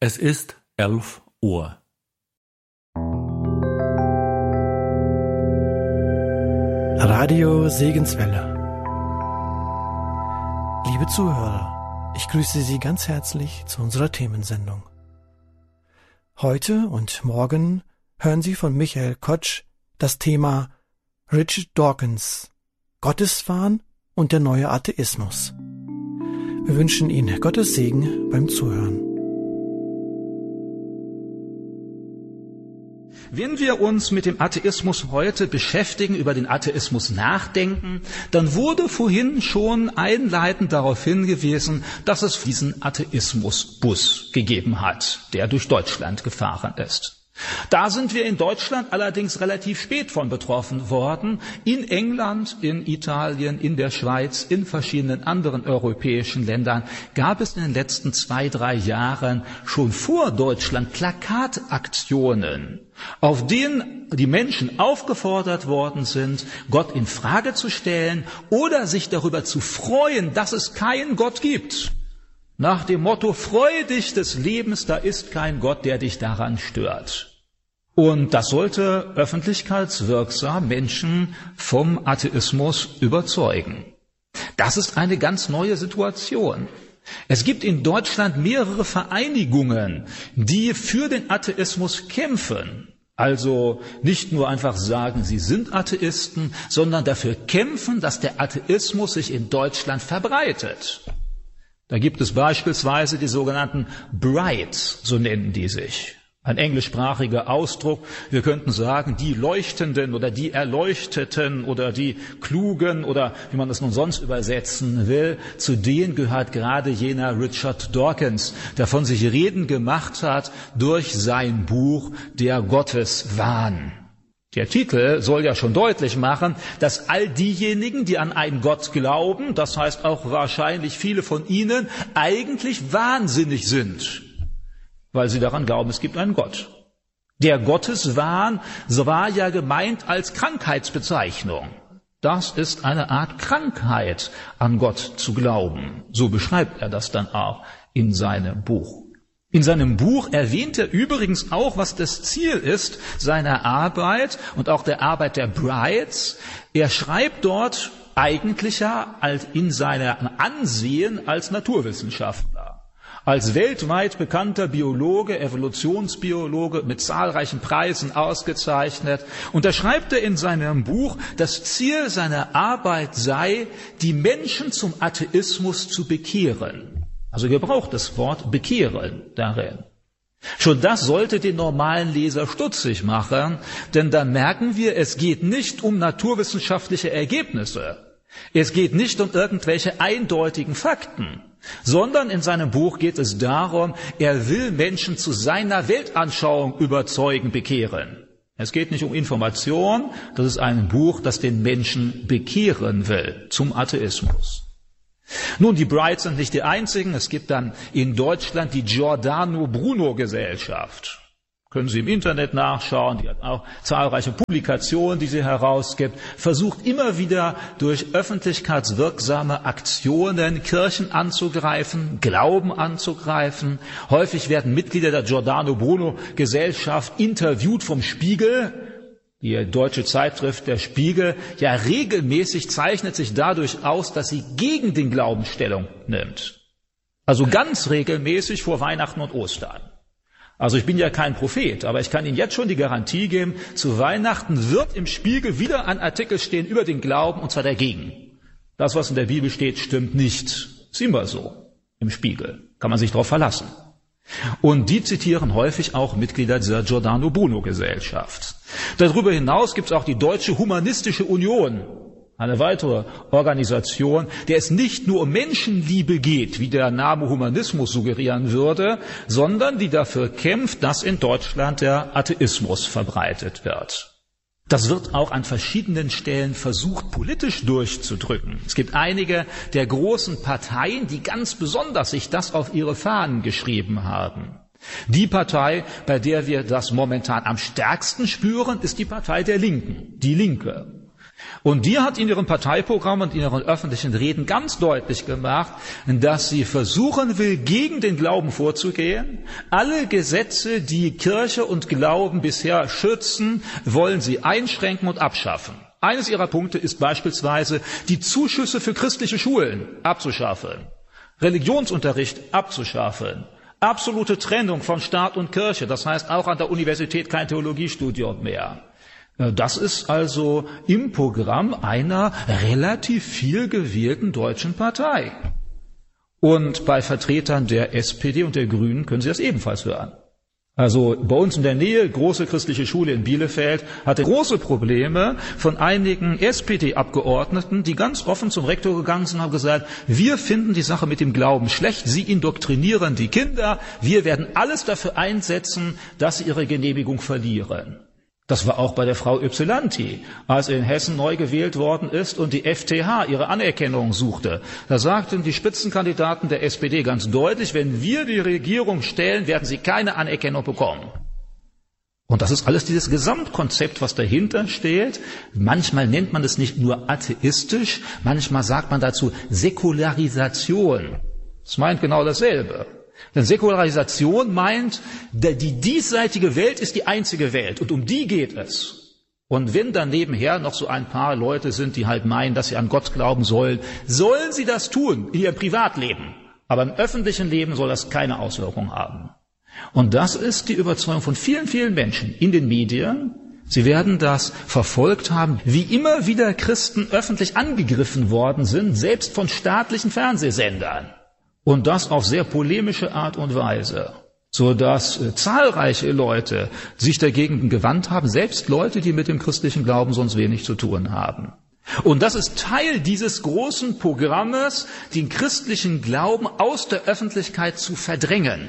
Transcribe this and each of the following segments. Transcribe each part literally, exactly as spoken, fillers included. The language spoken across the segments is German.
Es ist elf Uhr. Radio Segenswelle. Liebe Zuhörer, ich grüße Sie ganz herzlich zu unserer Themensendung. Heute und morgen hören Sie von Michael Kotsch das Thema Richard Dawkins, Gotteswahn und der neue Atheismus. Wir wünschen Ihnen Gottes Segen beim Zuhören. Wenn wir uns mit dem Atheismus heute beschäftigen, über den Atheismus nachdenken, dann wurde vorhin schon einleitend darauf hingewiesen, dass es diesen Atheismusbus gegeben hat, der durch Deutschland gefahren ist. Da sind wir in Deutschland allerdings relativ spät von betroffen worden. In England, in Italien, in der Schweiz, in verschiedenen anderen europäischen Ländern gab es in den letzten zwei, drei Jahren schon vor Deutschland Plakataktionen, auf denen die Menschen aufgefordert worden sind, Gott in Frage zu stellen oder sich darüber zu freuen, dass es keinen Gott gibt. Nach dem Motto, freu dich des Lebens, da ist kein Gott, der dich daran stört. Und das sollte öffentlichkeitswirksam Menschen vom Atheismus überzeugen. Das ist eine ganz neue Situation. Es gibt in Deutschland mehrere Vereinigungen, die für den Atheismus kämpfen. Also nicht nur einfach sagen, sie sind Atheisten, sondern dafür kämpfen, dass der Atheismus sich in Deutschland verbreitet. Da gibt es beispielsweise die sogenannten Brights, so nennen die sich. Ein englischsprachiger Ausdruck. Wir könnten sagen, die Leuchtenden oder die Erleuchteten oder die Klugen oder wie man das nun sonst übersetzen will. Zu denen gehört gerade jener Richard Dawkins, der von sich reden gemacht hat durch sein Buch Der Gotteswahn. Der Titel soll ja schon deutlich machen, dass all diejenigen, die an einen Gott glauben, das heißt auch wahrscheinlich viele von ihnen, eigentlich wahnsinnig sind, weil sie daran glauben, es gibt einen Gott. Der Gotteswahn war ja gemeint als Krankheitsbezeichnung. Das ist eine Art Krankheit, an Gott zu glauben. So beschreibt er das dann auch in seinem Buch. In seinem Buch erwähnt er übrigens auch, was das Ziel ist seiner Arbeit und auch der Arbeit der Brights. Er schreibt dort eigentlich ja in seinem Ansehen als Naturwissenschaftler, als weltweit bekannter Biologe, Evolutionsbiologe mit zahlreichen Preisen ausgezeichnet. Und da schreibt er in seinem Buch, das Ziel seiner Arbeit sei, die Menschen zum Atheismus zu bekehren. Also er gebraucht das Wort bekehren darin. Schon das sollte den normalen Leser stutzig machen, denn da merken wir, es geht nicht um naturwissenschaftliche Ergebnisse. Es geht nicht um irgendwelche eindeutigen Fakten, sondern in seinem Buch geht es darum, er will Menschen zu seiner Weltanschauung überzeugen, bekehren. Es geht nicht um Information, das ist ein Buch, das den Menschen bekehren will zum Atheismus. Nun, die Brights sind nicht die einzigen. Es gibt dann in Deutschland die Giordano Bruno Gesellschaft. Können Sie im Internet nachschauen. Die hat auch zahlreiche Publikationen, die sie herausgibt. Versucht immer wieder durch öffentlichkeitswirksame Aktionen Kirchen anzugreifen, Glauben anzugreifen. Häufig werden Mitglieder der Giordano Bruno Gesellschaft interviewt vom Spiegel. Die deutsche Zeitschrift Der Spiegel, ja regelmäßig zeichnet sich dadurch aus, dass sie gegen den Glauben Stellung nimmt. Also ganz regelmäßig vor Weihnachten und Ostern. Also ich bin ja kein Prophet, aber ich kann Ihnen jetzt schon die Garantie geben, zu Weihnachten wird im Spiegel wieder ein Artikel stehen über den Glauben, und zwar dagegen. Das, was in der Bibel steht, stimmt nicht. Ist immer so im Spiegel. Kann man sich darauf verlassen. Und die zitieren häufig auch Mitglieder dieser Giordano Bruno Gesellschaft. Darüber hinaus gibt es auch die Deutsche Humanistische Union, eine weitere Organisation, der es nicht nur um Menschenliebe geht, wie der Name Humanismus suggerieren würde, sondern die dafür kämpft, dass in Deutschland der Atheismus verbreitet wird. Das wird auch an verschiedenen Stellen versucht, politisch durchzudrücken. Es gibt einige der großen Parteien, die ganz besonders sich das auf ihre Fahnen geschrieben haben. Die Partei, bei der wir das momentan am stärksten spüren, ist die Partei der Linken, die Linke. Und die hat in ihrem Parteiprogramm und in ihren öffentlichen Reden ganz deutlich gemacht, dass sie versuchen will, gegen den Glauben vorzugehen. Alle Gesetze, die Kirche und Glauben bisher schützen, wollen sie einschränken und abschaffen. Eines ihrer Punkte ist beispielsweise, die Zuschüsse für christliche Schulen abzuschaffen, Religionsunterricht abzuschaffen, absolute Trennung von Staat und Kirche, das heißt auch an der Universität kein Theologiestudium mehr. Das ist also im Programm einer relativ viel gewählten deutschen Partei. Und bei Vertretern der S P D und der Grünen können Sie das ebenfalls hören. Also bei uns in der Nähe, große christliche Schule in Bielefeld, hatte große Probleme von einigen S P D-Abgeordneten, die ganz offen zum Rektor gegangen sind und haben gesagt, wir finden die Sache mit dem Glauben schlecht, Sie indoktrinieren die Kinder, wir werden alles dafür einsetzen, dass sie ihre Genehmigung verlieren. Das war auch bei der Frau Ypsilanti, als in Hessen neu gewählt worden ist und die F T H ihre Anerkennung suchte. Da sagten die Spitzenkandidaten der S P D ganz deutlich, wenn wir die Regierung stellen, werden sie keine Anerkennung bekommen. Und das ist alles dieses Gesamtkonzept, was dahinter steht. Manchmal nennt man es nicht nur atheistisch, manchmal sagt man dazu Säkularisation. Das meint genau dasselbe. Denn Säkularisation meint, die diesseitige Welt ist die einzige Welt und um die geht es. Und wenn dann nebenher noch so ein paar Leute sind, die halt meinen, dass sie an Gott glauben sollen, sollen sie das tun in ihrem Privatleben. Aber im öffentlichen Leben soll das keine Auswirkung haben. Und das ist die Überzeugung von vielen, vielen Menschen in den Medien. Sie werden das verfolgt haben, wie immer wieder Christen öffentlich angegriffen worden sind, selbst von staatlichen Fernsehsendern. Und das auf sehr polemische Art und Weise, so dass äh, zahlreiche Leute sich dagegen gewandt haben, selbst Leute, die mit dem christlichen Glauben sonst wenig zu tun haben. Und das ist Teil dieses großen Programmes, den christlichen Glauben aus der Öffentlichkeit zu verdrängen.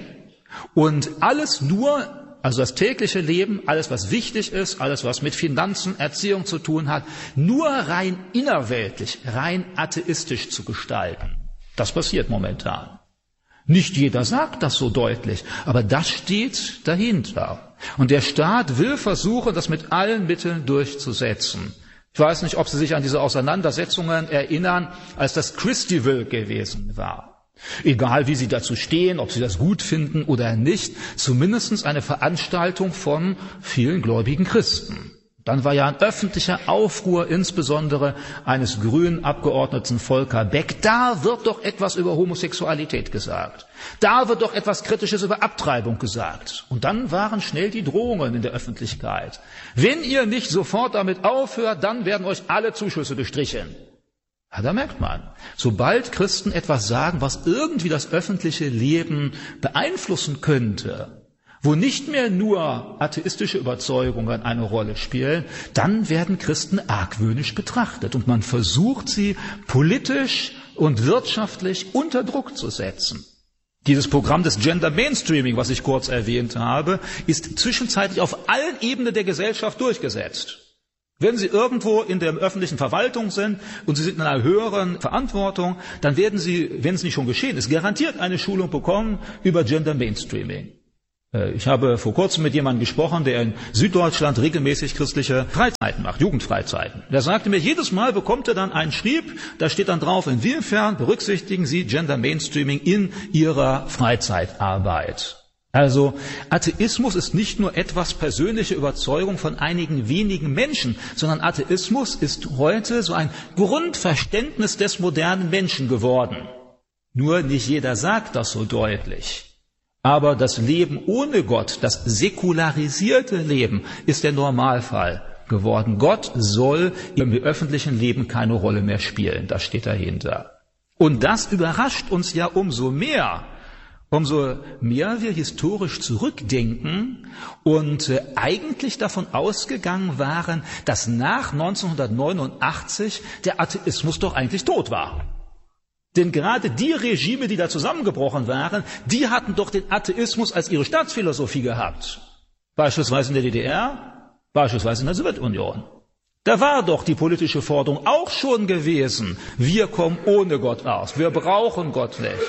Und alles nur, also das tägliche Leben, alles was wichtig ist, alles was mit Finanzen, Erziehung zu tun hat, nur rein innerweltlich, rein atheistisch zu gestalten. Das passiert momentan. Nicht jeder sagt das so deutlich, aber das steht dahinter. Und der Staat will versuchen, das mit allen Mitteln durchzusetzen. Ich weiß nicht, ob Sie sich an diese Auseinandersetzungen erinnern, als das Christival gewesen war. Egal, wie Sie dazu stehen, ob Sie das gut finden oder nicht, zumindest eine Veranstaltung von vielen gläubigen Christen. Dann war ja ein öffentlicher Aufruhr, insbesondere eines grünen Abgeordneten Volker Beck. Da wird doch etwas über Homosexualität gesagt. Da wird doch etwas Kritisches über Abtreibung gesagt. Und dann waren schnell die Drohungen in der Öffentlichkeit. Wenn ihr nicht sofort damit aufhört, dann werden euch alle Zuschüsse gestrichen. Ja, da merkt man, sobald Christen etwas sagen, was irgendwie das öffentliche Leben beeinflussen könnte, wo nicht mehr nur atheistische Überzeugungen eine Rolle spielen, dann werden Christen argwöhnisch betrachtet und man versucht, sie politisch und wirtschaftlich unter Druck zu setzen. Dieses Programm des Gender Mainstreaming, was ich kurz erwähnt habe, ist zwischenzeitlich auf allen Ebenen der Gesellschaft durchgesetzt. Wenn Sie irgendwo in der öffentlichen Verwaltung sind und Sie sind in einer höheren Verantwortung, dann werden Sie, wenn es nicht schon geschehen ist, garantiert eine Schulung bekommen über Gender Mainstreaming. Ich habe vor kurzem mit jemandem gesprochen, der in Süddeutschland regelmäßig christliche Freizeiten macht, Jugendfreizeiten. Der sagte mir, jedes Mal bekommt er dann einen Schrieb, da steht dann drauf, inwiefern berücksichtigen Sie Gender Mainstreaming in Ihrer Freizeitarbeit. Also Atheismus ist nicht nur etwas persönliche Überzeugung von einigen wenigen Menschen, sondern Atheismus ist heute so ein Grundverständnis des modernen Menschen geworden. Nur nicht jeder sagt das so deutlich. Aber das Leben ohne Gott, das säkularisierte Leben, ist der Normalfall geworden. Gott soll im öffentlichen Leben keine Rolle mehr spielen. Das steht dahinter. Und das überrascht uns ja umso mehr, umso mehr wir historisch zurückdenken und äh, eigentlich davon ausgegangen waren, dass nach neunzehnhundertneunundachtzig der Atheismus doch eigentlich tot war. Denn gerade die Regime, die da zusammengebrochen waren, die hatten doch den Atheismus als ihre Staatsphilosophie gehabt. Beispielsweise in der D D R, beispielsweise in der Sowjetunion. Da war doch die politische Forderung auch schon gewesen, wir kommen ohne Gott aus, wir brauchen Gott nicht.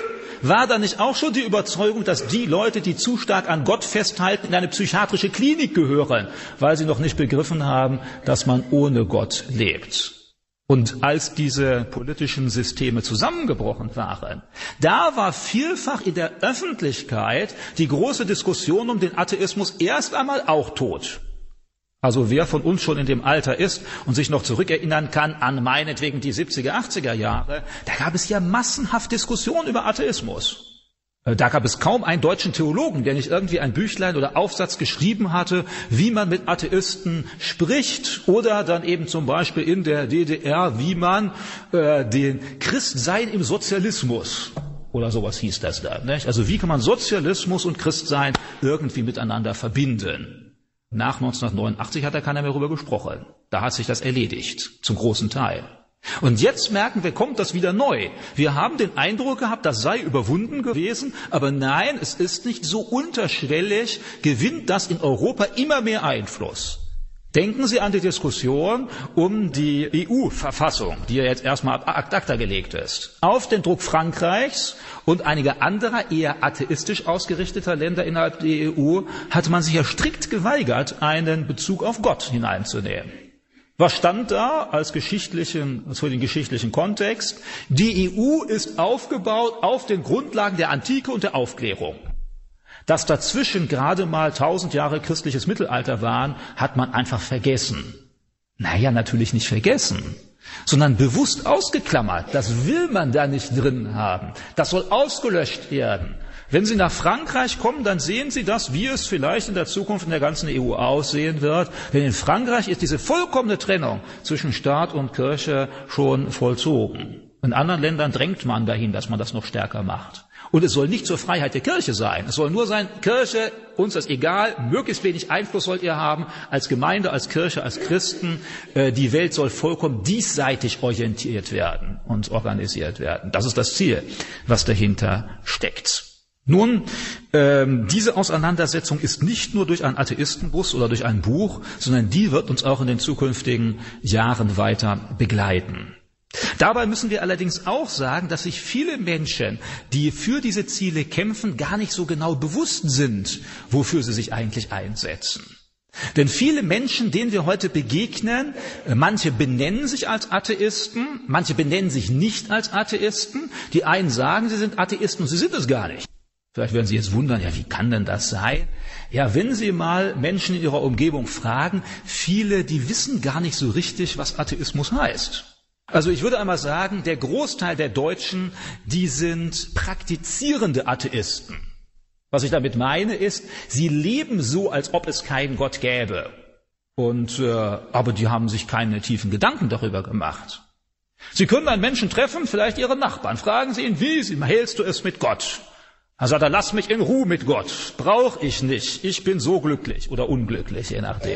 war da nicht auch schon die Überzeugung, dass die Leute, die zu stark an Gott festhalten, in eine psychiatrische Klinik gehören, weil sie noch nicht begriffen haben, dass man ohne Gott lebt? Und als diese politischen Systeme zusammengebrochen waren, da war vielfach in der Öffentlichkeit die große Diskussion um den Atheismus erst einmal auch tot. Also wer von uns schon in dem Alter ist und sich noch zurückerinnern kann an meinetwegen die siebziger, achtziger Jahre, da gab es ja massenhaft Diskussionen über Atheismus. Da gab es kaum einen deutschen Theologen, der nicht irgendwie ein Büchlein oder Aufsatz geschrieben hatte, wie man mit Atheisten spricht, oder dann eben zum Beispiel in der D D R, wie man äh, den Christsein im Sozialismus oder sowas hieß das da. Nicht? Also wie kann man Sozialismus und Christsein irgendwie miteinander verbinden? Nach neunzehnhundertneunundachtzig hat da keiner mehr darüber gesprochen. Da hat sich das erledigt, zum großen Teil. Und jetzt merken wir, kommt das wieder neu. Wir haben den Eindruck gehabt, das sei überwunden gewesen, aber nein, es ist nicht so unterschwellig, gewinnt das in Europa immer mehr Einfluss. Denken Sie an die Diskussion um die E U-Verfassung, die ja jetzt erstmal ad acta gelegt ist. Auf den Druck Frankreichs und einiger anderer eher atheistisch ausgerichteter Länder innerhalb der E U hat man sich ja strikt geweigert, einen Bezug auf Gott hineinzunehmen. Was stand da als geschichtlichen, für den geschichtlichen Kontext? Die E U ist aufgebaut auf den Grundlagen der Antike und der Aufklärung. Dass dazwischen gerade mal tausend Jahre christliches Mittelalter waren, hat man einfach vergessen. Naja, natürlich nicht vergessen, sondern bewusst ausgeklammert. Das will man da nicht drin haben. Das soll ausgelöscht werden. Wenn Sie nach Frankreich kommen, dann sehen Sie das, wie es vielleicht in der Zukunft in der ganzen E U aussehen wird. Denn in Frankreich ist diese vollkommene Trennung zwischen Staat und Kirche schon vollzogen. In anderen Ländern drängt man dahin, dass man das noch stärker macht. Und es soll nicht zur Freiheit der Kirche sein. Es soll nur sein, Kirche, uns ist egal, möglichst wenig Einfluss sollt ihr haben, als Gemeinde, als Kirche, als Christen. Die Welt soll vollkommen diesseitig orientiert werden und organisiert werden. Das ist das Ziel, was dahinter steckt. Nun, ähm, diese Auseinandersetzung ist nicht nur durch einen Atheistenbus oder durch ein Buch, sondern die wird uns auch in den zukünftigen Jahren weiter begleiten. Dabei müssen wir allerdings auch sagen, dass sich viele Menschen, die für diese Ziele kämpfen, gar nicht so genau bewusst sind, wofür sie sich eigentlich einsetzen. Denn viele Menschen, denen wir heute begegnen, manche benennen sich als Atheisten, manche benennen sich nicht als Atheisten. Die einen sagen, sie sind Atheisten und sie sind es gar nicht. Vielleicht werden Sie jetzt wundern, ja, wie kann denn das sein? Ja, wenn Sie mal Menschen in Ihrer Umgebung fragen, viele, die wissen gar nicht so richtig, was Atheismus heißt. Also ich würde einmal sagen, der Großteil der Deutschen, die sind praktizierende Atheisten. Was ich damit meine ist, sie leben so, als ob es keinen Gott gäbe. Und, äh, aber die haben sich keine tiefen Gedanken darüber gemacht. Sie können einen Menschen treffen, vielleicht Ihren Nachbarn, fragen Sie ihn, wie hältst du es mit Gott? Er sagt, lass mich in Ruhe mit Gott, brauche ich nicht, ich bin so glücklich oder unglücklich, je nachdem.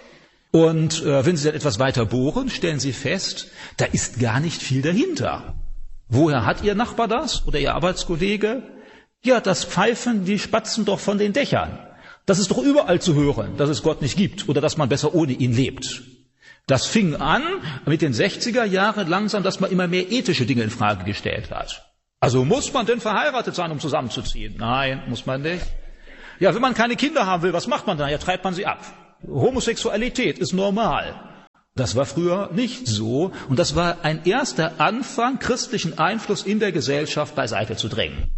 Und äh, wenn Sie dann etwas weiter bohren, stellen Sie fest, da ist gar nicht viel dahinter. Woher hat Ihr Nachbar das oder Ihr Arbeitskollege? Ja, das pfeifen die Spatzen doch von den Dächern. Das ist doch überall zu hören, dass es Gott nicht gibt oder dass man besser ohne ihn lebt. Das fing an mit den sechziger Jahren langsam, dass man immer mehr ethische Dinge in Frage gestellt hat. Also muss man denn verheiratet sein, um zusammenzuziehen? Nein, muss man nicht. Ja, wenn man keine Kinder haben will, was macht man dann? Ja, treibt man sie ab. Homosexualität ist normal. Das war früher nicht so und das war ein erster Anfang, christlichen Einfluss in der Gesellschaft beiseite zu drängen.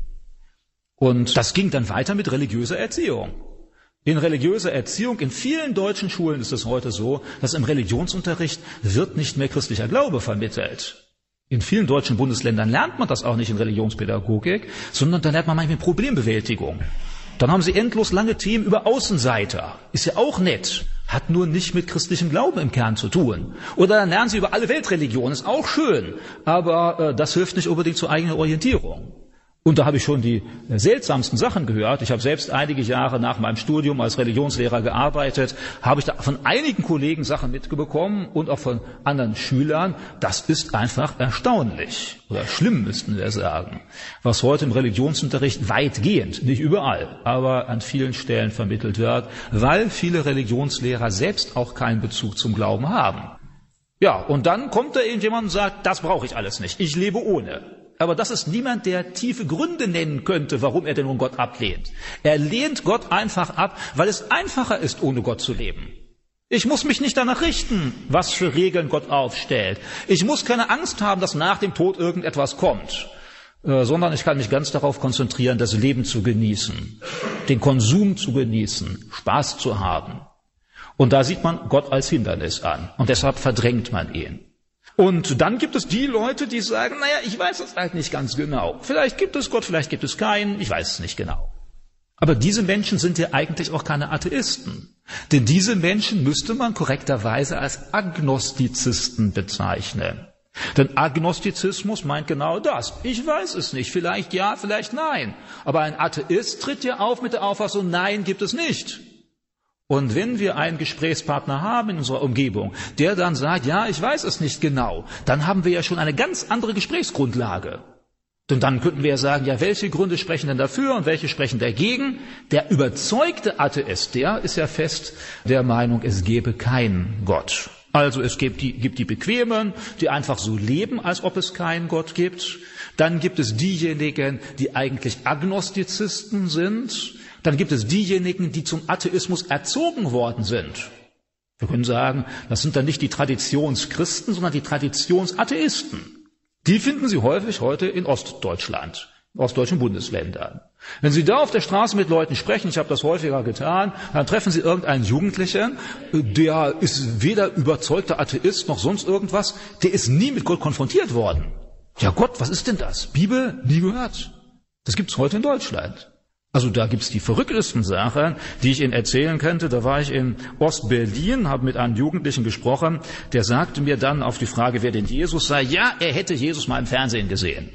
Und das ging dann weiter mit religiöser Erziehung. In religiöser Erziehung, in vielen deutschen Schulen ist es heute so, dass im Religionsunterricht wird nicht mehr christlicher Glaube vermittelt. In vielen deutschen Bundesländern lernt man das auch nicht in Religionspädagogik, sondern da lernt man manchmal Problembewältigung. Dann haben sie endlos lange Themen über Außenseiter. Ist ja auch nett, hat nur nicht mit christlichem Glauben im Kern zu tun. Oder dann lernen sie über alle Weltreligionen, ist auch schön, aber äh, das hilft nicht unbedingt zur eigenen Orientierung. Und da habe ich schon die seltsamsten Sachen gehört. Ich habe selbst einige Jahre nach meinem Studium als Religionslehrer gearbeitet, habe ich da von einigen Kollegen Sachen mitbekommen und auch von anderen Schülern. Das ist einfach erstaunlich oder schlimm, müssten wir sagen, was heute im Religionsunterricht weitgehend, nicht überall, aber an vielen Stellen vermittelt wird, weil viele Religionslehrer selbst auch keinen Bezug zum Glauben haben. Ja, und dann kommt da irgendjemand und sagt, das brauche ich alles nicht, ich lebe ohne. Aber das ist niemand, der tiefe Gründe nennen könnte, warum er denn nun Gott ablehnt. Er lehnt Gott einfach ab, weil es einfacher ist, ohne Gott zu leben. Ich muss mich nicht danach richten, was für Regeln Gott aufstellt. Ich muss keine Angst haben, dass nach dem Tod irgendetwas kommt, äh, sondern ich kann mich ganz darauf konzentrieren, das Leben zu genießen, den Konsum zu genießen, Spaß zu haben. Und da sieht man Gott als Hindernis an und deshalb verdrängt man ihn. Und dann gibt es die Leute, die sagen, naja, ich weiß es halt nicht ganz genau. Vielleicht gibt es Gott, vielleicht gibt es keinen, ich weiß es nicht genau. Aber diese Menschen sind ja eigentlich auch keine Atheisten. Denn diese Menschen müsste man korrekterweise als Agnostizisten bezeichnen. Denn Agnostizismus meint genau das. Ich weiß es nicht, vielleicht ja, vielleicht nein. Aber ein Atheist tritt ja auf mit der Auffassung, nein, gibt es nicht. Und wenn wir einen Gesprächspartner haben in unserer Umgebung, der dann sagt, ja, ich weiß es nicht genau, dann haben wir ja schon eine ganz andere Gesprächsgrundlage. Denn dann könnten wir ja sagen, ja, welche Gründe sprechen denn dafür und welche sprechen dagegen? Der überzeugte Atheist, der ist ja fest der Meinung, es gebe keinen Gott. Also es gibt die, gibt die Bequemen, die einfach so leben, als ob es keinen Gott gibt. Dann gibt es diejenigen, die eigentlich Agnostizisten sind. Dann gibt es diejenigen, die zum Atheismus erzogen worden sind. Wir können sagen, das sind dann nicht die Traditionschristen, sondern die Traditionsatheisten. Die finden Sie häufig heute in Ostdeutschland, in ostdeutschen Bundesländern. Wenn Sie da auf der Straße mit Leuten sprechen, ich habe das häufiger getan, dann treffen Sie irgendeinen Jugendlichen, der ist weder überzeugter Atheist noch sonst irgendwas, der ist nie mit Gott konfrontiert worden. Ja Gott, was ist denn das? Bibel, nie gehört. Das gibt's heute in Deutschland. Also da gibt's die verrücktesten Sachen, die ich Ihnen erzählen könnte. Da war ich in Ostberlin, habe mit einem Jugendlichen gesprochen, der sagte mir dann auf die Frage, wer denn Jesus sei, ja, er hätte Jesus mal im Fernsehen gesehen.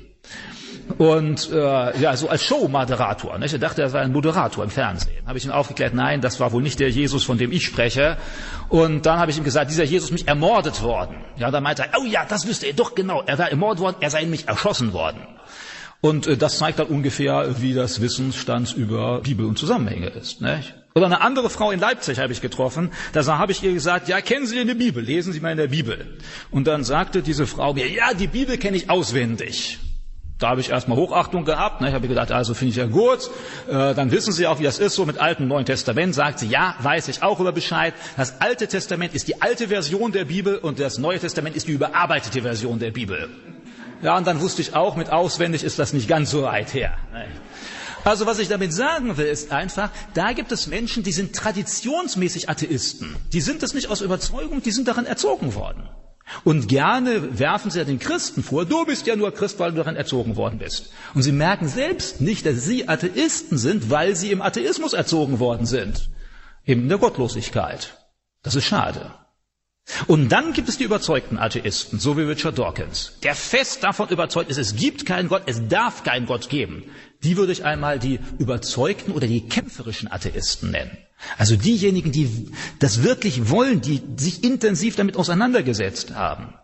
Und äh, ja, so als Showmoderator. Nicht? Er dachte, er sei ein Moderator im Fernsehen. Habe ich ihn aufgeklärt, nein, das war wohl nicht der Jesus, von dem ich spreche. Und dann habe ich ihm gesagt, dieser Jesus ist mich ermordet worden. Ja, dann meinte er, oh ja, das wüsste er doch genau. Er war ermordet worden, er sei nämlich erschossen worden. Und äh, das zeigt dann ungefähr, wie das Wissensstand über Bibel und Zusammenhänge ist. Nicht? Oder eine andere Frau in Leipzig habe ich getroffen, da habe ich ihr gesagt, ja, kennen Sie denn die Bibel? Lesen Sie mal in der Bibel. Und dann sagte diese Frau mir, ja, die Bibel kenne ich auswendig. Da habe ich erstmal Hochachtung gehabt. Ne? Ich habe gedacht, also finde ich ja gut. Äh, dann wissen Sie auch, wie das ist, so mit Altem und Neuen Testament. Sagt sie, ja, weiß ich auch über Bescheid. Das Alte Testament ist die alte Version der Bibel und das Neue Testament ist die überarbeitete Version der Bibel. Ja, und dann wusste ich auch, mit auswendig ist das nicht ganz so weit her. Also was ich damit sagen will, ist einfach, da gibt es Menschen, die sind traditionsmäßig Atheisten. Die sind es nicht aus Überzeugung, die sind daran erzogen worden. Und gerne werfen sie ja den Christen vor, du bist ja nur Christ, weil du daran erzogen worden bist. Und sie merken selbst nicht, dass sie Atheisten sind, weil sie im Atheismus erzogen worden sind. Eben in der Gottlosigkeit. Das ist schade. Und dann gibt es die überzeugten Atheisten, so wie Richard Dawkins, der fest davon überzeugt ist, es gibt keinen Gott, es darf keinen Gott geben. Die würde ich einmal die überzeugten oder die kämpferischen Atheisten nennen. Also diejenigen, die das wirklich wollen, die sich intensiv damit auseinandergesetzt haben.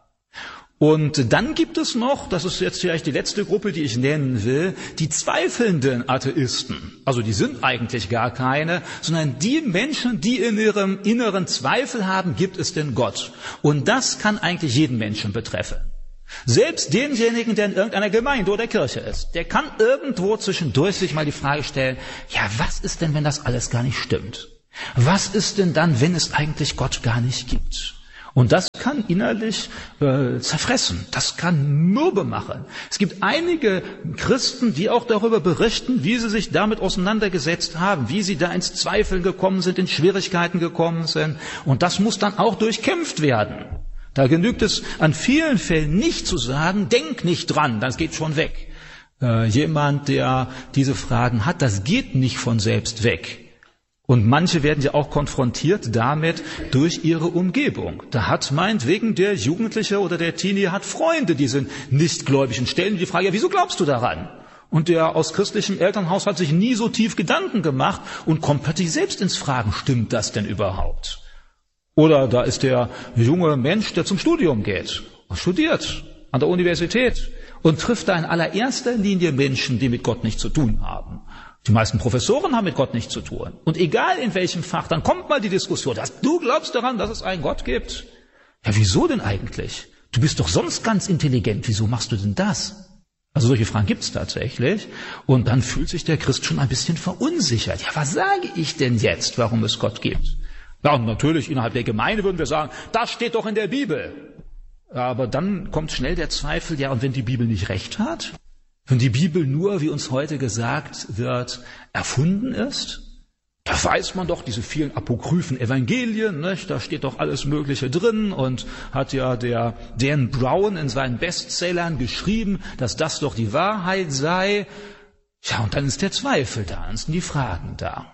Und dann gibt es noch, das ist jetzt vielleicht die letzte Gruppe, die ich nennen will, die zweifelnden Atheisten. Also die sind eigentlich gar keine, sondern die Menschen, die in ihrem inneren Zweifel haben, gibt es denn Gott? Und das kann eigentlich jeden Menschen betreffen. Selbst denjenigen, der in irgendeiner Gemeinde oder Kirche ist, der kann irgendwo zwischendurch sich mal die Frage stellen, ja, was ist denn, wenn das alles gar nicht stimmt? Was ist denn dann, wenn es eigentlich Gott gar nicht gibt? Und das kann innerlich äh, zerfressen, das kann mürbe machen. Es gibt einige Christen, die auch darüber berichten, wie sie sich damit auseinandergesetzt haben, wie sie da ins Zweifeln gekommen sind, in Schwierigkeiten gekommen sind. Und das muss dann auch durchkämpft werden. Da genügt es an vielen Fällen nicht zu sagen, denk nicht dran, das geht schon weg. Äh, jemand, der diese Fragen hat, das geht nicht von selbst weg. Und manche werden ja auch konfrontiert damit durch ihre Umgebung. Da hat meinetwegen der Jugendliche oder der Teenie hat Freunde, die sind nichtgläubig und stellen die Frage, ja, wieso glaubst du daran? Und der aus christlichem Elternhaus hat sich nie so tief Gedanken gemacht und kommt plötzlich selbst ins Fragen, stimmt das denn überhaupt? Oder da ist der junge Mensch, der zum Studium geht und studiert an der Universität und trifft da in allererster Linie Menschen, die mit Gott nichts zu tun haben. Die meisten Professoren haben mit Gott nichts zu tun. Und egal in welchem Fach, dann kommt mal die Diskussion, dass du glaubst daran, dass es einen Gott gibt. Ja, wieso denn eigentlich? Du bist doch sonst ganz intelligent, wieso machst du denn das? Also solche Fragen gibt es tatsächlich. Und dann fühlt sich der Christ schon ein bisschen verunsichert. Ja, was sage ich denn jetzt, warum es Gott gibt? Ja, und natürlich innerhalb der Gemeinde würden wir sagen, das steht doch in der Bibel. Aber dann kommt schnell der Zweifel, ja, und wenn die Bibel nicht recht hat? Wenn die Bibel nur, wie uns heute gesagt wird, erfunden ist? Da weiß man doch, diese vielen apokryphen Evangelien, nicht? Da steht doch alles Mögliche drin und hat ja der Dan Brown in seinen Bestsellern geschrieben, dass das doch die Wahrheit sei. Ja, und dann ist der Zweifel da, dann sind die Fragen da.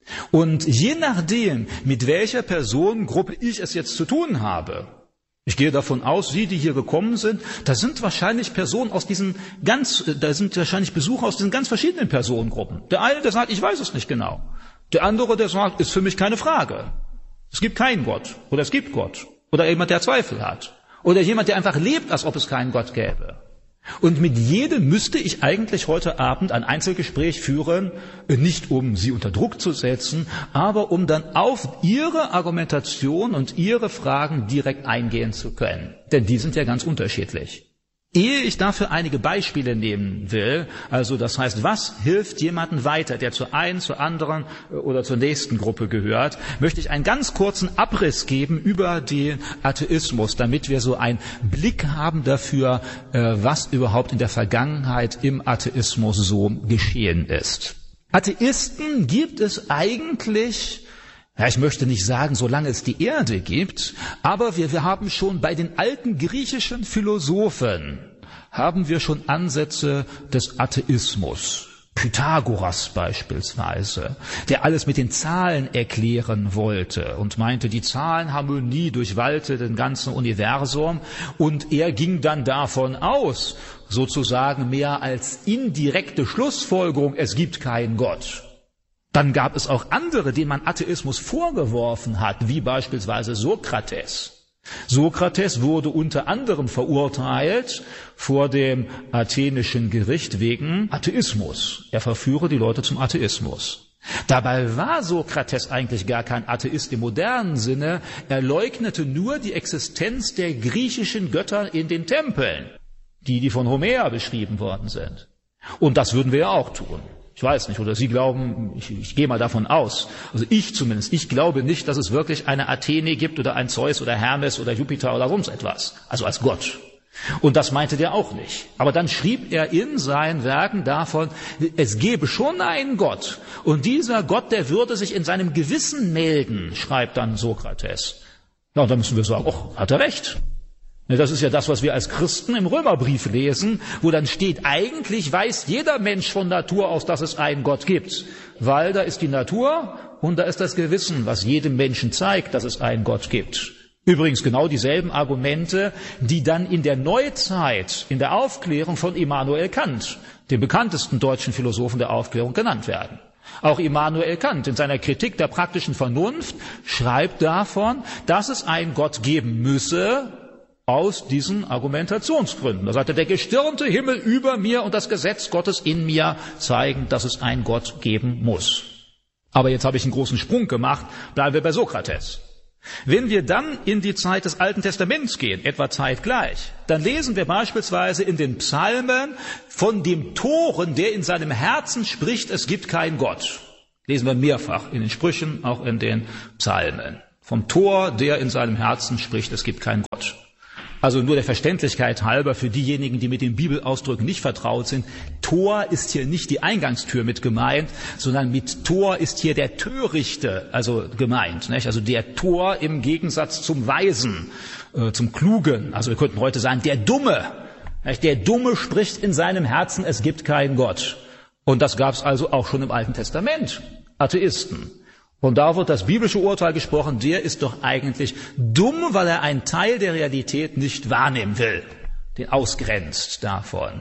Und je nachdem, mit welcher Personengruppe ich es jetzt zu tun habe, ich gehe davon aus, Sie, die hier gekommen sind, da sind wahrscheinlich Personen aus diesen ganz, da sind wahrscheinlich Besucher aus diesen ganz verschiedenen Personengruppen. Der eine, der sagt, ich weiß es nicht genau. Der andere, der sagt, ist für mich keine Frage. Es gibt keinen Gott. Oder es gibt Gott. Oder jemand, der Zweifel hat. Oder jemand, der einfach lebt, als ob es keinen Gott gäbe. Und mit jedem müsste ich eigentlich heute Abend ein Einzelgespräch führen, nicht um sie unter Druck zu setzen, aber um dann auf ihre Argumentation und ihre Fragen direkt eingehen zu können. Denn die sind ja ganz unterschiedlich. Ehe ich dafür einige Beispiele nehmen will, also das heißt, was hilft jemandem weiter, der zur einen, zur anderen oder zur nächsten Gruppe gehört, möchte ich einen ganz kurzen Abriss geben über den Atheismus, damit wir so einen Blick haben dafür, was überhaupt in der Vergangenheit im Atheismus so geschehen ist. Atheisten gibt es eigentlich, ja, ich möchte nicht sagen, solange es die Erde gibt, aber wir, wir haben schon bei den alten griechischen Philosophen, haben wir schon Ansätze des Atheismus. Pythagoras beispielsweise, der alles mit den Zahlen erklären wollte und meinte, die Zahlenharmonie durchwallte den ganzen Universum, und er ging dann davon aus, sozusagen mehr als indirekte Schlussfolgerung, es gibt keinen Gott. Dann gab es auch andere, denen man Atheismus vorgeworfen hat, wie beispielsweise Sokrates. Sokrates wurde unter anderem verurteilt vor dem athenischen Gericht wegen Atheismus. Er verführe die Leute zum Atheismus. Dabei war Sokrates eigentlich gar kein Atheist im modernen Sinne. Er leugnete nur die Existenz der griechischen Götter in den Tempeln, die, die von Homer beschrieben worden sind. Und das würden wir ja auch tun. Ich weiß nicht, oder Sie glauben, ich, ich gehe mal davon aus, also ich zumindest, ich glaube nicht, dass es wirklich eine Athene gibt oder ein Zeus oder Hermes oder Jupiter oder sonst etwas, also als Gott. Und das meinte der auch nicht. Aber dann schrieb er in seinen Werken davon, es gebe schon einen Gott, und dieser Gott, der würde sich in seinem Gewissen melden, schreibt dann Sokrates. Ja, und dann müssen wir sagen, oh, hat er recht. Das ist ja das, was wir als Christen im Römerbrief lesen, wo dann steht, eigentlich weiß jeder Mensch von Natur aus, dass es einen Gott gibt, weil da ist die Natur und da ist das Gewissen, was jedem Menschen zeigt, dass es einen Gott gibt. Übrigens genau dieselben Argumente, die dann in der Neuzeit, in der Aufklärung von Immanuel Kant, dem bekanntesten deutschen Philosophen der Aufklärung, genannt werden. Auch Immanuel Kant in seiner Kritik der praktischen Vernunft schreibt davon, dass es einen Gott geben müsse, aus diesen Argumentationsgründen. Da sagt er, der gestirnte Himmel über mir und das Gesetz Gottes in mir zeigen, dass es einen Gott geben muss. Aber jetzt habe ich einen großen Sprung gemacht, bleiben wir bei Sokrates. Wenn wir dann in die Zeit des Alten Testaments gehen, etwa zeitgleich, dann lesen wir beispielsweise in den Psalmen von dem Toren, der in seinem Herzen spricht, es gibt keinen Gott. Lesen wir mehrfach in den Sprüchen, auch in den Psalmen. Vom Tor, der in seinem Herzen spricht, es gibt keinen Gott. Also nur der Verständlichkeit halber für diejenigen, die mit den Bibelausdrücken nicht vertraut sind. Tor ist hier nicht die Eingangstür mit gemeint, sondern mit Tor ist hier der Törichte, also gemeint. Nicht? Also der Tor im Gegensatz zum Weisen, äh, zum Klugen. Also wir könnten heute sagen, der Dumme. Nicht? Der Dumme spricht in seinem Herzen, es gibt keinen Gott. Und das gab es also auch schon im Alten Testament. Atheisten. Und da wird das biblische Urteil gesprochen, der ist doch eigentlich dumm, weil er einen Teil der Realität nicht wahrnehmen will, den ausgrenzt davon.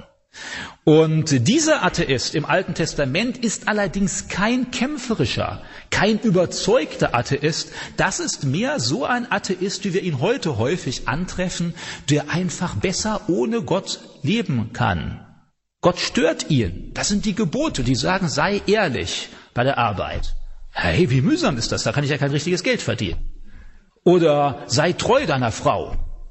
Und dieser Atheist im Alten Testament ist allerdings kein kämpferischer, kein überzeugter Atheist. Das ist mehr so ein Atheist, wie wir ihn heute häufig antreffen, der einfach besser ohne Gott leben kann. Gott stört ihn. Das sind die Gebote, die sagen, sei ehrlich bei der Arbeit. Hey, wie mühsam ist das? Da kann ich ja kein richtiges Geld verdienen. Oder sei treu deiner Frau.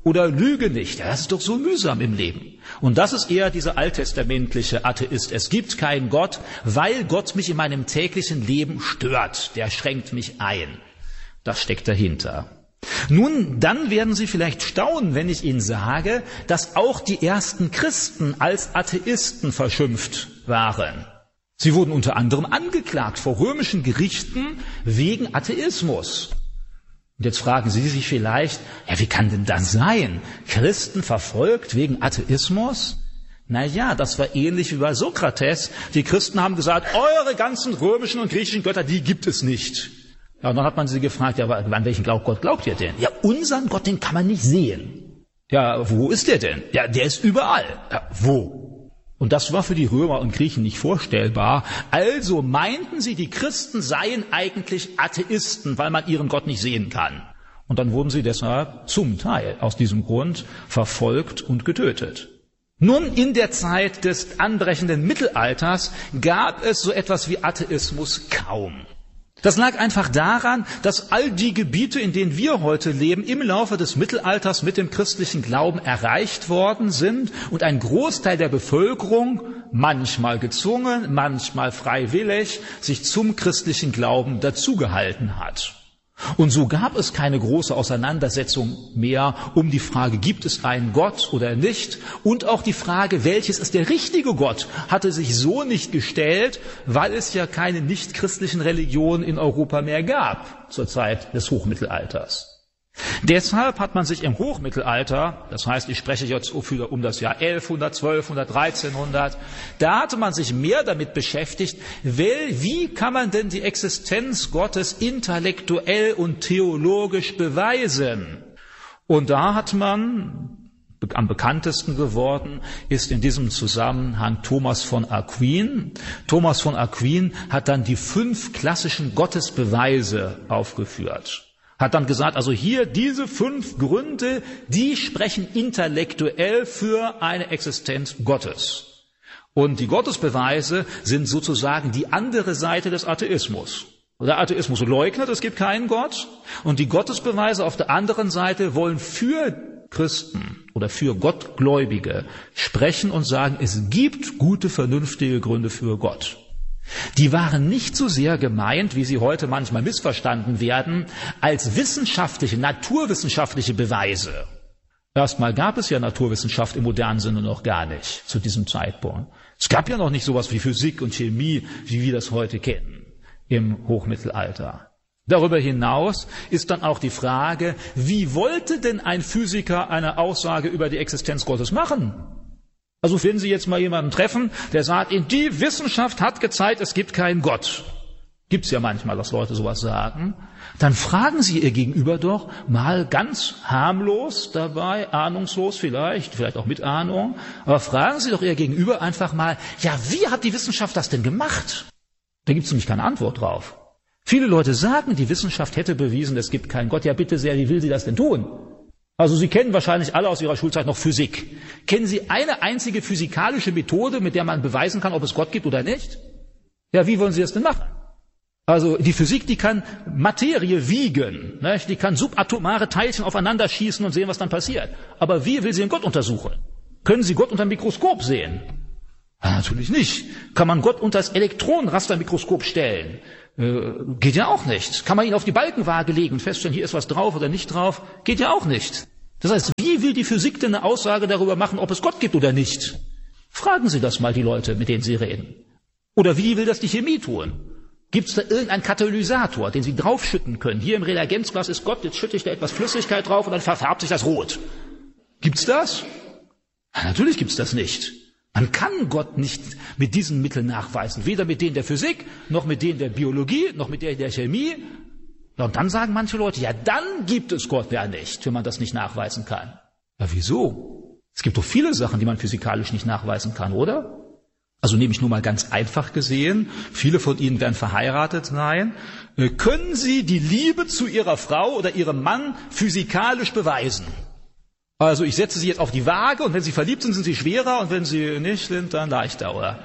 Oder lüge nicht. Ja, das ist doch so mühsam im Leben. Und das ist eher dieser alttestamentliche Atheist. Es gibt keinen Gott, weil Gott mich in meinem täglichen Leben stört. Der schränkt mich ein. Das steckt dahinter. Nun, dann werden Sie vielleicht staunen, wenn ich Ihnen sage, dass auch die ersten Christen als Atheisten verschimpft waren. Sie wurden unter anderem angeklagt vor römischen Gerichten wegen Atheismus. Und jetzt fragen Sie sich vielleicht, ja, wie kann denn das sein? Christen verfolgt wegen Atheismus? Na ja, das war ähnlich wie bei Sokrates. Die Christen haben gesagt, eure ganzen römischen und griechischen Götter, die gibt es nicht. Ja, und dann hat man sie gefragt, ja, aber an welchen Gott glaubt ihr denn? Ja, unseren Gott, den kann man nicht sehen. Ja, wo ist der denn? Ja, der ist überall. Ja, wo? Und das war für die Römer und Griechen nicht vorstellbar. Also meinten sie, die Christen seien eigentlich Atheisten, weil man ihren Gott nicht sehen kann. Und dann wurden sie deshalb zum Teil aus diesem Grund verfolgt und getötet. Nun, in der Zeit des anbrechenden Mittelalters gab es so etwas wie Atheismus kaum. Das lag einfach daran, dass all die Gebiete, in denen wir heute leben, im Laufe des Mittelalters mit dem christlichen Glauben erreicht worden sind und ein Großteil der Bevölkerung, manchmal gezwungen, manchmal freiwillig, sich zum christlichen Glauben dazugehalten hat. Und so gab es keine große Auseinandersetzung mehr um die Frage, gibt es einen Gott oder nicht? Und auch die Frage, welches ist der richtige Gott, hatte sich so nicht gestellt, weil es ja keine nichtchristlichen Religionen in Europa mehr gab zur Zeit des Hochmittelalters. Deshalb hat man sich im Hochmittelalter, das heißt, ich spreche jetzt um das Jahr elfhundert, zwölfhundert, dreizehnhundert, da hatte man sich mehr damit beschäftigt, wie kann man denn die Existenz Gottes intellektuell und theologisch beweisen? Und da hat man, am bekanntesten geworden, ist in diesem Zusammenhang Thomas von Aquin. Thomas von Aquin hat dann die fünf klassischen Gottesbeweise aufgeführt. Hat dann gesagt, also hier diese fünf Gründe, die sprechen intellektuell für eine Existenz Gottes. Und die Gottesbeweise sind sozusagen die andere Seite des Atheismus. Der Atheismus leugnet, es gibt keinen Gott. Und die Gottesbeweise auf der anderen Seite wollen für Christen oder für Gottgläubige sprechen und sagen, es gibt gute, vernünftige Gründe für Gott. Die waren nicht so sehr gemeint, wie sie heute manchmal missverstanden werden, als wissenschaftliche, naturwissenschaftliche Beweise. Erstmal gab es ja Naturwissenschaft im modernen Sinne noch gar nicht zu diesem Zeitpunkt. Es gab ja noch nicht sowas wie Physik und Chemie, wie wir das heute kennen im Hochmittelalter. Darüber hinaus ist dann auch die Frage, wie wollte denn ein Physiker eine Aussage über die Existenz Gottes machen? Also wenn Sie jetzt mal jemanden treffen, der sagt, in die Wissenschaft hat gezeigt, es gibt keinen Gott. Gibt's ja manchmal, dass Leute sowas sagen. Dann fragen Sie Ihr Gegenüber doch mal ganz harmlos dabei, ahnungslos vielleicht, vielleicht auch mit Ahnung, aber fragen Sie doch Ihr Gegenüber einfach mal, ja, wie hat die Wissenschaft das denn gemacht? Da gibt's nämlich keine Antwort drauf. Viele Leute sagen, die Wissenschaft hätte bewiesen, es gibt keinen Gott. Ja, bitte sehr, wie will sie das denn tun? Also Sie kennen wahrscheinlich alle aus Ihrer Schulzeit noch Physik. Kennen Sie eine einzige physikalische Methode, mit der man beweisen kann, ob es Gott gibt oder nicht? Ja, wie wollen Sie das denn machen? Also die Physik, die kann Materie wiegen, ne? Die kann subatomare Teilchen aufeinander schießen und sehen, was dann passiert. Aber wie will sie den Gott untersuchen? Können Sie Gott unter dem Mikroskop sehen? Ja, natürlich nicht. Kann man Gott unter das Elektronenrastermikroskop stellen? Äh, geht ja auch nicht. Kann man ihn auf die Balkenwaage legen und feststellen, hier ist was drauf oder nicht drauf? Geht ja auch nicht. Das heißt, wie will die Physik denn eine Aussage darüber machen, ob es Gott gibt oder nicht? Fragen Sie das mal die Leute, mit denen Sie reden. Oder wie will das die Chemie tun? Gibt es da irgendeinen Katalysator, den Sie draufschütten können? Hier im Reagenzglas ist Gott, jetzt schütte ich da etwas Flüssigkeit drauf und dann verfärbt sich das rot. Gibt's das? Ja, natürlich gibt's das nicht. Man kann Gott nicht mit diesen Mitteln nachweisen, weder mit denen der Physik, noch mit denen der Biologie, noch mit denen der Chemie. Und dann sagen manche Leute, ja, dann gibt es Gott ja nicht, wenn man das nicht nachweisen kann. Ja, wieso? Es gibt doch viele Sachen, die man physikalisch nicht nachweisen kann, oder? Also nehme ich nur mal ganz einfach gesehen, viele von Ihnen werden verheiratet sein. Können Sie die Liebe zu Ihrer Frau oder Ihrem Mann physikalisch beweisen? Also ich setze Sie jetzt auf die Waage und wenn Sie verliebt sind, sind Sie schwerer und wenn Sie nicht sind, dann leichter, oder?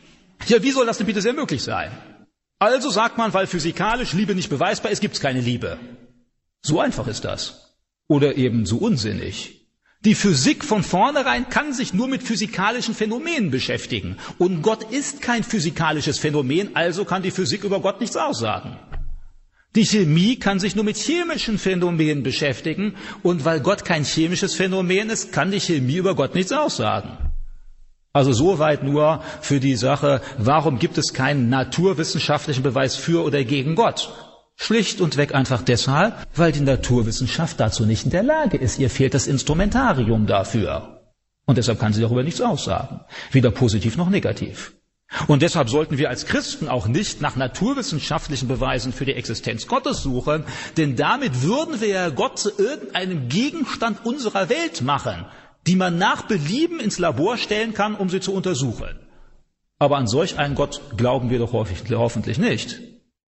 Ja, wie soll das denn bitte sehr möglich sein? Also sagt man, weil physikalisch Liebe nicht beweisbar ist, gibt es keine Liebe. So einfach ist das. Oder eben so unsinnig. Die Physik von vornherein kann sich nur mit physikalischen Phänomenen beschäftigen. Und Gott ist kein physikalisches Phänomen, also kann die Physik über Gott nichts aussagen. Die Chemie kann sich nur mit chemischen Phänomenen beschäftigen. Und weil Gott kein chemisches Phänomen ist, kann die Chemie über Gott nichts aussagen. Also soweit nur für die Sache, warum gibt es keinen naturwissenschaftlichen Beweis für oder gegen Gott? Schlicht und weg einfach deshalb, weil die Naturwissenschaft dazu nicht in der Lage ist. Ihr fehlt das Instrumentarium dafür. Und deshalb kann sie darüber nichts aussagen. Weder positiv noch negativ. Und deshalb sollten wir als Christen auch nicht nach naturwissenschaftlichen Beweisen für die Existenz Gottes suchen, denn damit würden wir ja Gott zu irgendeinem Gegenstand unserer Welt machen, die man nach Belieben ins Labor stellen kann, um sie zu untersuchen. Aber an solch einen Gott glauben wir doch hoffentlich nicht.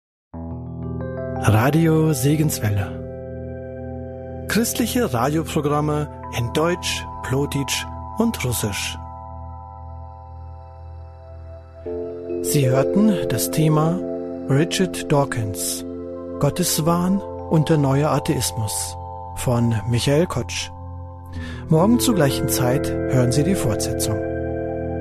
Radio Segenswelle. Christliche Radioprogramme in Deutsch, Plotitsch und Russisch. Sie hörten das Thema Richard Dawkins, Gotteswahn und der neue Atheismus von Michael Kotsch. Morgen zur gleichen Zeit hören Sie die Fortsetzung.